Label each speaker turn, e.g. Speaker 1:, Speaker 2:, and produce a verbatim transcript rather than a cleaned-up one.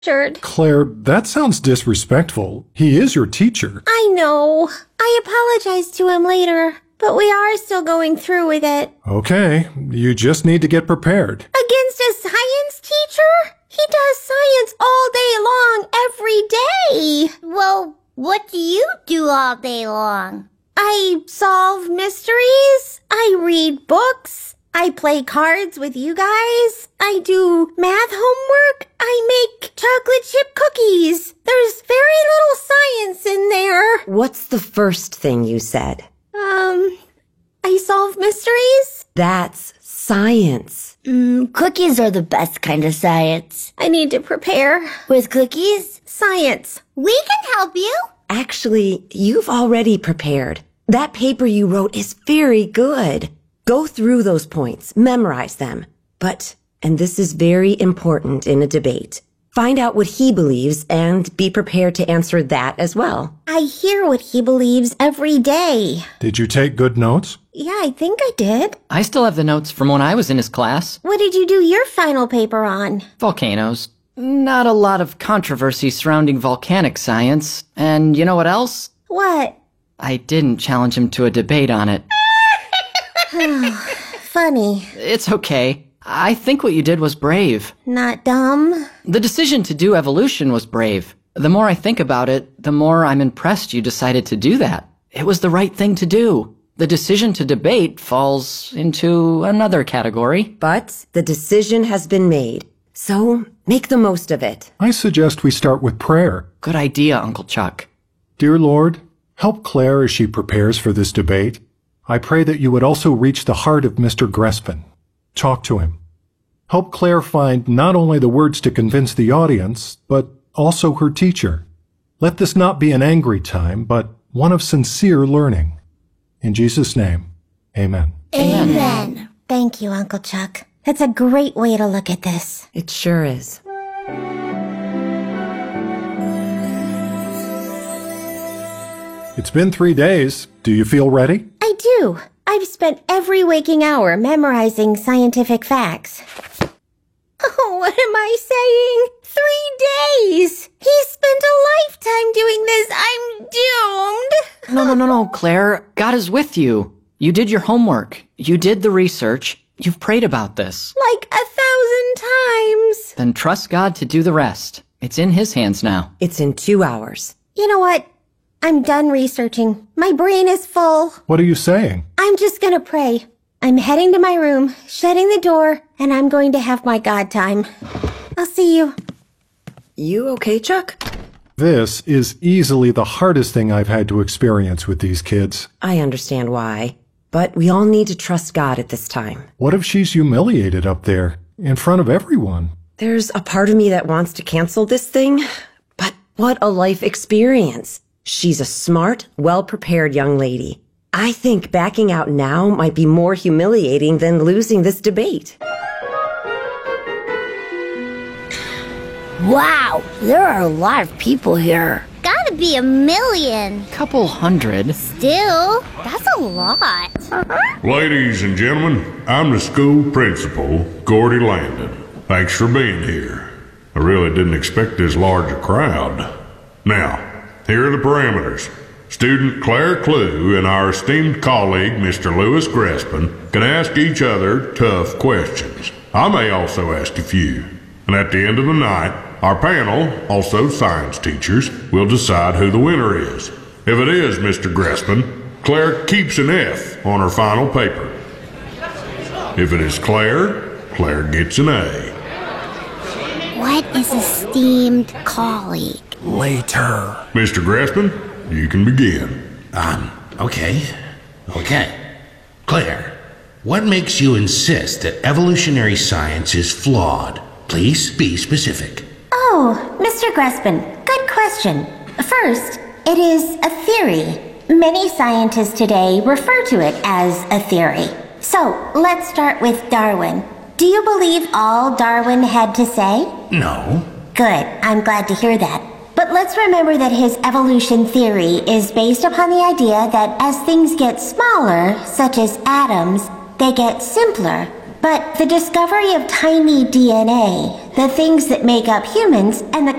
Speaker 1: Richard.
Speaker 2: Claire, that sounds disrespectful. He is your teacher.
Speaker 1: I know. I apologize to him later, but we are still going through with it.
Speaker 2: Okay, you just need to get prepared.
Speaker 1: Against a science teacher? He does science all day long, every day.
Speaker 3: Well, what do you do all day long?
Speaker 1: I solve mysteries. I read books. I play cards with you guys. I do math homework. I make chocolate chip cookies. There's very little science in there.
Speaker 4: What's the first thing you said?
Speaker 1: Um, I solve mysteries.
Speaker 4: That's science.
Speaker 3: Mm, cookies are the best kind of science.
Speaker 1: I need to prepare.
Speaker 3: With cookies?
Speaker 1: Science.
Speaker 3: We can help you.
Speaker 4: Actually, you've already prepared. That paper you wrote is very good. Go through those points, memorize them. But, and this is very important in a debate, find out what he believes and be prepared to answer that as well.
Speaker 1: I hear what he believes every day.
Speaker 2: Did you take good notes?
Speaker 1: Yeah, I think I did.
Speaker 5: I still have the notes from when I was in his class.
Speaker 1: What did you do your final paper on?
Speaker 5: Volcanoes. Not a lot of controversy surrounding volcanic science. And you know what else?
Speaker 1: What?
Speaker 5: I didn't challenge him to a debate on it.
Speaker 1: Funny.
Speaker 5: It's okay. I think what you did was brave.
Speaker 1: Not dumb.
Speaker 5: The decision to do evolution was brave. The more I think about it, the more I'm impressed you decided to do that. It was the right thing to do. The decision to debate falls into another category.
Speaker 4: But the decision has been made. So make the most of it.
Speaker 2: I suggest we start with prayer.
Speaker 5: Good idea, Uncle Chuck.
Speaker 2: Dear Lord, help Claire as she prepares for this debate. I pray that you would also reach the heart of Mister Grespin. Talk to him. Help Claire find not only the words to convince the audience, but also her teacher. Let this not be an angry time, but one of sincere learning. In Jesus' name, amen.
Speaker 3: Amen. Amen.
Speaker 1: Thank you, Uncle Chuck. That's a great way to look at this.
Speaker 4: It sure is.
Speaker 2: It's been three days. Do you feel ready?
Speaker 1: I do. I've spent every waking hour memorizing scientific facts. Oh, what am I saying? Three days! He spent a lifetime doing this. I'm doomed.
Speaker 5: No, no, no, no, Claire. God is with you. You did your homework. You did the research. You've prayed about this.
Speaker 1: Like a thousand times.
Speaker 5: Then trust God to do the rest. It's in His hands now.
Speaker 4: It's in two hours.
Speaker 1: You know what? I'm done researching. My brain is full.
Speaker 2: What are you saying?
Speaker 1: I'm just gonna pray. I'm heading to my room, shutting the door, and I'm going to have my God time. I'll see you.
Speaker 4: You okay, Chuck?
Speaker 2: This is easily the hardest thing I've had to experience with these kids.
Speaker 4: I understand why. But we all need to trust God at this time.
Speaker 2: What if she's humiliated up there, in front of everyone?
Speaker 4: There's a part of me that wants to cancel this thing, but what a life experience. She's a smart, well-prepared young lady. I think backing out now might be more humiliating than losing this debate.
Speaker 3: Wow, there are a lot of people here. Gotta be a million.
Speaker 5: Couple hundred.
Speaker 3: Still, that's a lot.
Speaker 6: Ladies and gentlemen, I'm the school principal, Gordy Landon. Thanks for being here. I really didn't expect this large a crowd. Now, here are the parameters. Student Claire Clue and our esteemed colleague, Mister Lewis Grespin, can ask each other tough questions. I may also ask a few. And at the end of the night, our panel, also science teachers, will decide who the winner is. If it is Mister Grespin, Claire keeps an F on her final paper. If it is Claire, Claire gets an A.
Speaker 3: What is esteemed colleague?
Speaker 7: Later.
Speaker 6: Mister Grespin, you can begin.
Speaker 7: Um, okay. Okay. Claire, what makes you insist that evolutionary science is flawed? Please be specific.
Speaker 1: Oh, Mister Grespin, good question. First, it is a theory. Many scientists today refer to it as a theory. So, let's start with Darwin. Do you believe all Darwin had to say?
Speaker 7: No.
Speaker 1: Good, I'm glad to hear that. But let's remember that his evolution theory is based upon the idea that as things get smaller, such as atoms, they get simpler. But the discovery of tiny D N A, the things that make up humans, and the